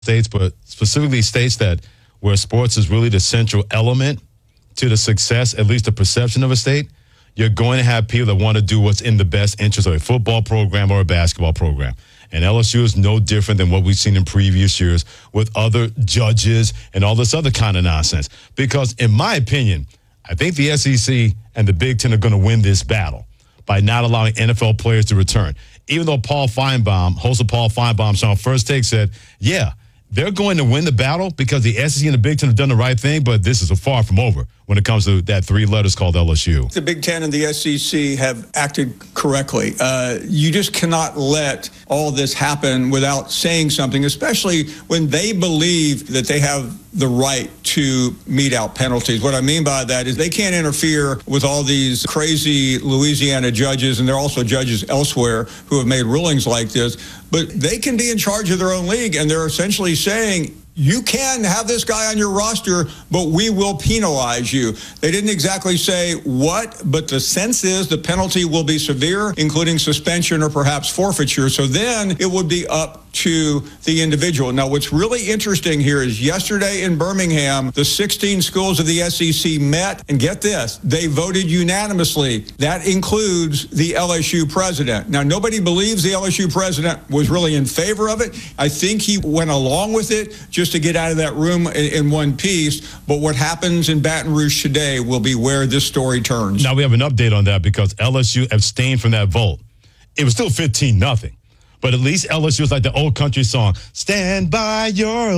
states, but specifically states that where sports is really the central element to the success, at least the perception of a state, you're going to have people that want to do what's in the best interest of a football program or a basketball program. And LSU is no different than what we've seen in previous years with other judges and all this other kind of nonsense. Because in my opinion, I think the SEC and the Big Ten are going to win this battle by not allowing NFL players to return. Even though Paul Feinbaum, host of Paul Feinbaum show on First Take, said, yeah, they're going to win the battle because the SEC and the Big Ten have done the right thing, but this is far from over when it comes to that three letters called LSU. The Big Ten and the SEC have acted correctly. You just cannot let all this happen without saying something, especially when they believe that they have the right to mete out penalties. What I mean by that is they can't interfere with all these crazy Louisiana judges, and there are also judges elsewhere who have made rulings like this, but they can be in charge of their own league, and they're essentially saying, you can have this guy on your roster, but we will penalize you. They didn't exactly say what, but the sense is the penalty will be severe, including suspension or perhaps forfeiture. So then it would be up to the individual. Now, what's really interesting here is yesterday in Birmingham, the 16 schools of the SEC met, and get this, they voted unanimously. That includes the LSU president. Now, nobody believes the LSU president was really in favor of it. I think he went along with it just to get out of that room in one piece. But what happens in Baton Rouge today will be where this story turns. Now, we have an update on that because LSU abstained from that vote. It was still 15-0. But at least LSU was like the old country song, stand by your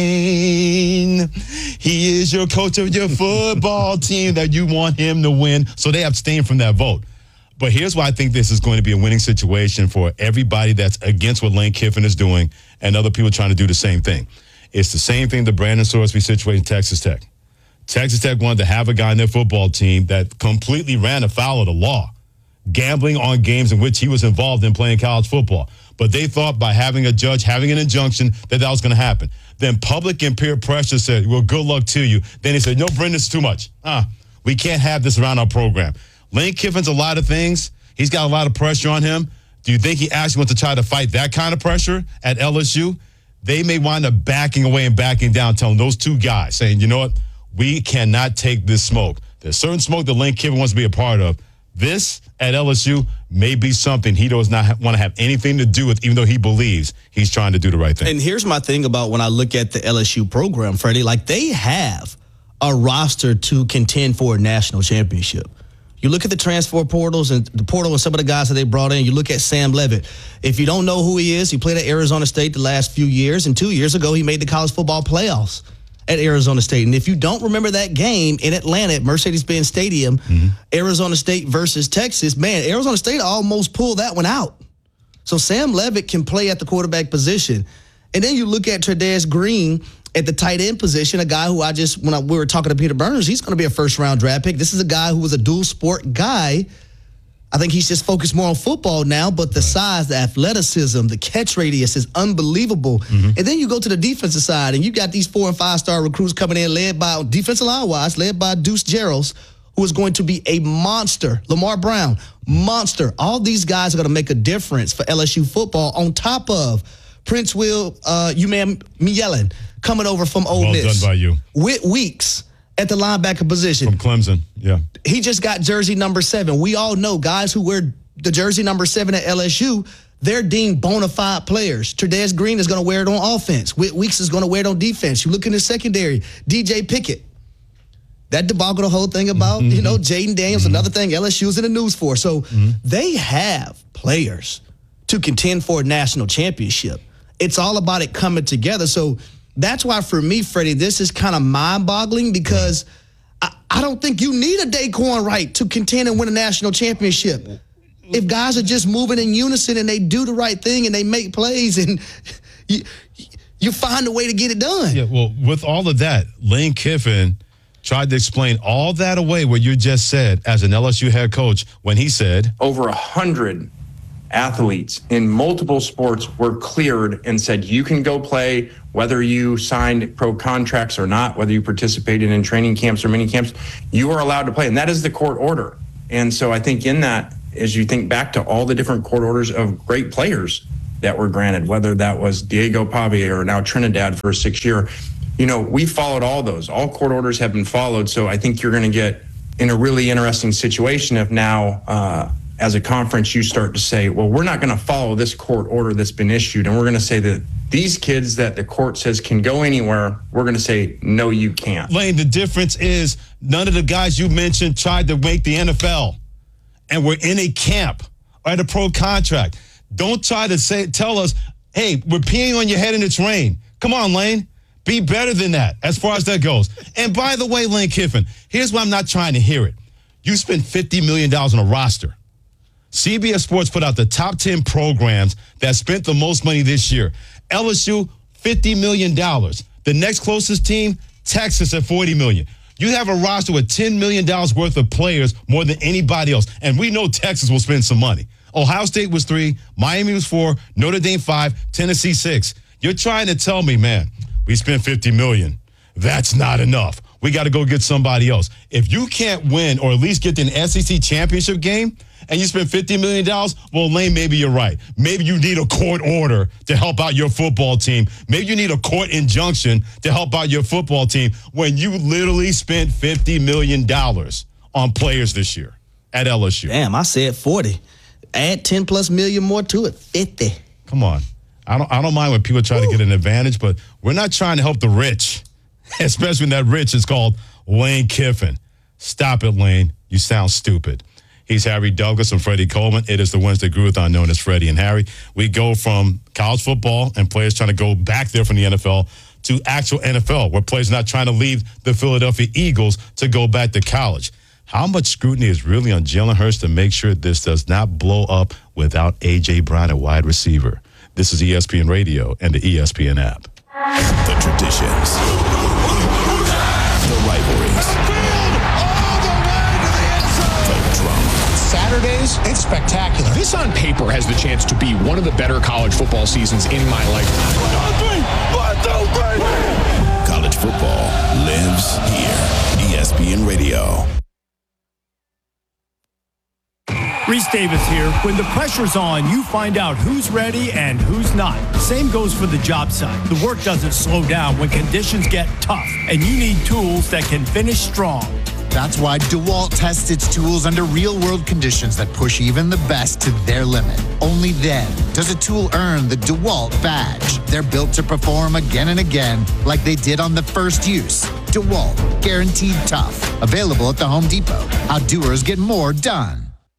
lane. He is your coach of your football team that you want him to win. So they abstained from that vote. But here's why I think this is going to be a winning situation for everybody that's against what Lane Kiffin is doing and other people trying to do the same thing. It's the same thing the Brandon Sorsby situation in Texas Tech. Texas Tech wanted to have a guy in their football team that completely ran afoul of the law, gambling on games in which he was involved in playing college football. But they thought by having a judge, having an injunction, that was going to happen. Then public and peer pressure said, well, good luck to you. Then he said, no, Brendan, this is too much. We can't have this around our program. Lane Kiffin's a lot of things. He's got a lot of pressure on him. Do you think he actually wants to try to fight that kind of pressure at LSU? They may wind up backing away and backing down, telling those two guys, saying, you know what, we cannot take this smoke. There's certain smoke that Lane Kiffin wants to be a part of. This at LSU may be something he does not want to have anything to do with, even though he believes he's trying to do the right thing. And here's my thing about when I look at the LSU program, Freddie, like they have a roster to contend for a national championship. You look at the transfer portals and the portal and some of the guys that they brought in. You look at Sam Leavitt. If you don't know who he is, he played at Arizona State the last few years, and 2 years ago he made the college football playoffs at Arizona State. And if you don't remember that game in Atlanta at Mercedes-Benz Stadium, Arizona State versus Texas, man, Arizona State almost pulled that one out. So Sam Leavitt can play at the quarterback position. And then you look at Trudez Green at the tight end position, a guy who we were talking to Peter Burners, he's going to be a first-round draft pick. This is a guy who was a dual-sport guy. I think he's just focused more on football now, but the size, the athleticism, the catch radius is unbelievable. And then you go to the defensive side, and you got these 4- and 5-star recruits coming in, led by defensive line-wise, led by Deuce Gerald, who is going to be a monster. Lamar Brown, monster. All these guys are going to make a difference for LSU football on top of Prince Will Yellen coming over from Ole Miss. Well done by you. Whit Weeks at the linebacker position. From Clemson, yeah. He just got jersey number 7. We all know guys who wear the jersey number 7 at LSU, they're deemed bona fide players. Trudez Green is going to wear it on offense. Whit Weeks is going to wear it on defense. You look in the secondary, DJ Pickett. That debacle, the whole thing about, Jaden Daniels, another thing LSU is in the news for. So they have players to contend for a national championship. It's all about it coming together. So that's why, for me, Freddie, this is kind of mind-boggling because I don't think you need a Daquan Wright to contend and win a national championship. If guys are just moving in unison and they do the right thing and they make plays and you find a way to get it done. Yeah, well, with all of that, Lane Kiffin tried to explain all that away what you just said as an LSU head coach when he said, over 100 athletes in multiple sports were cleared and said you can go play whether you signed pro contracts or not, whether you participated in training camps or mini camps, you are allowed to play. And that is the court order. And so I think in that, as you think back to all the different court orders of great players that were granted, whether that was Diego Pavia or now Trinidad for a 6-year. We followed all those. All court orders have been followed. So I think you're going to get in a really interesting situation if now, as a conference, you start to say, well, we're not going to follow this court order that's been issued. And we're going to say that these kids that the court says can go anywhere, we're going to say, no, you can't. Lane, the difference is none of the guys you mentioned tried to make the NFL and were in a camp or at a pro contract. Don't try to tell us, hey, we're peeing on your head and it's rain. Come on, Lane. Be better than that as far as that goes. And by the way, Lane Kiffin, here's why I'm not trying to hear it. You spent $50 million on a roster. CBS Sports put out the top 10 programs that spent the most money this year. LSU, $50 million. The next closest team, Texas at $40 million. You have a roster with $10 million worth of players more than anybody else. And we know Texas will spend some money. Ohio State was 3, Miami was 4, Notre Dame 5, Tennessee 6. You're trying to tell me, man, we spent $50 million. That's not enough. We got to go get somebody else. If you can't win or at least get to an SEC championship game and you spend $50 million, well, Lane, maybe you're right. Maybe you need a court order to help out your football team. Maybe you need a court injunction to help out your football team when you literally spent $50 million on players this year at LSU. Damn, I said 40. Add 10 plus million more to it, 50. Come on. I don't mind when people try to get an advantage, but we're not trying to help the rich, especially when that rich is called Lane Kiffin. Stop it, Lane. You sound stupid. He's Harry Douglas and Freddie Coleman. It is the Wednesday Groovathon known as Freddie and Harry. We go from college football and players trying to go back there from the NFL to actual NFL, where players are not trying to leave the Philadelphia Eagles to go back to college. How much scrutiny is really on Jalen Hurts to make sure this does not blow up without A.J. Brown at wide receiver? This is ESPN Radio and the ESPN app. The traditions, the rivalries, the drama. Saturdays, it's spectacular. This on paper has the chance to be one of the better college football seasons in my lifetime. College football lives here. ESPN Radio. Reese Davis here. When the pressure's on, you find out who's ready and who's not. Same goes for the job site. The work doesn't slow down when conditions get tough, and you need tools that can finish strong. That's why DeWalt tests its tools under real-world conditions that push even the best to their limit. Only then does a tool earn the DeWalt badge. They're built to perform again and again like they did on the first use. DeWalt, guaranteed tough. Available at the Home Depot. How doers get more done.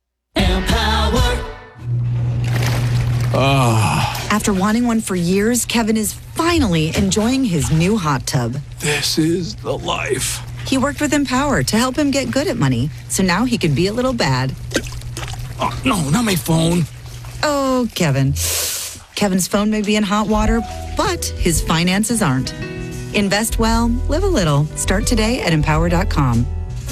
After wanting one for years, Kevin is finally enjoying his new hot tub. This is the life. He worked with Empower to help him get good at money, so now he can be a little bad. Oh, no, not my phone. Oh, Kevin. Kevin's phone may be in hot water, but his finances aren't. Invest well, live a little. Start today at Empower.com.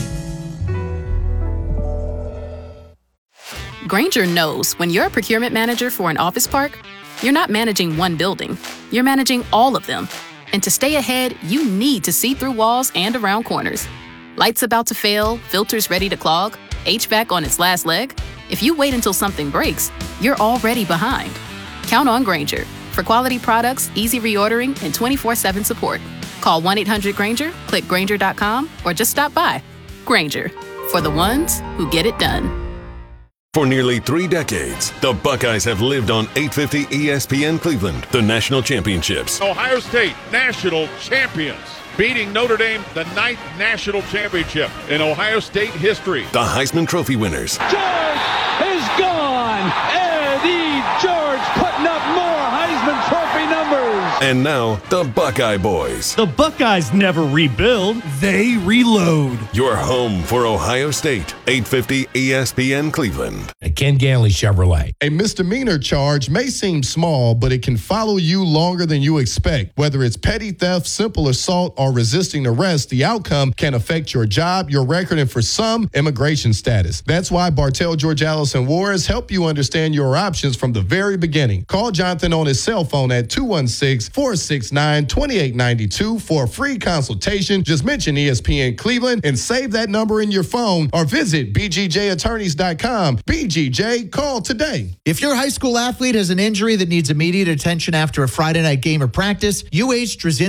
Grainger knows when you're a procurement manager for an office park, you're not managing one building, you're managing all of them. And to stay ahead, you need to see through walls and around corners. Lights about to fail, filters ready to clog, HVAC on its last leg. If you wait until something breaks, you're already behind. Count on Grainger for quality products, easy reordering, and 24/7 support. Call 1-800-GRAINGER, click Grainger.com, or just stop by. Grainger, for the ones who get it done. For nearly 3 decades, the Buckeyes have lived on 850 ESPN Cleveland, the national championships. Ohio State national champions, beating Notre Dame, the 9th national championship in Ohio State history. The Heisman Trophy winners. George is gone. Eddie George putting up more Heisman Trophy numbers. And now, the Buckeye Boys. The Buckeyes never rebuild, they reload. Your home for Ohio State, 850 ESPN Cleveland. At Ken Ganley Chevrolet. A misdemeanor charge may seem small, but it can follow you longer than you expect. Whether it's petty theft, simple assault, or resisting arrest, the outcome can affect your job, your record, and for some, immigration status. That's why Bartell, George Allison Juarez help you understand your options from the very beginning. Call Jonathan on his cell phone at 216 469-2892 for a free consultation. Just mention ESPN Cleveland and save that number in your phone or visit bgjattorneys.com. BGJ, call today. If your high school athlete has an injury that needs immediate attention after a Friday night game or practice, UH Drazinski